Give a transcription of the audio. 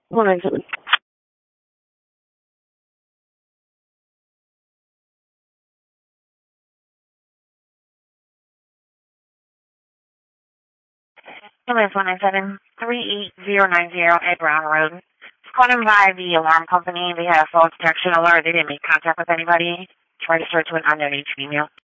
197. Number 197-38090 Ed Brown Road. Calling by the alarm company. They had a false detection alert. They didn't make contact with anybody. Registered to an unknown female.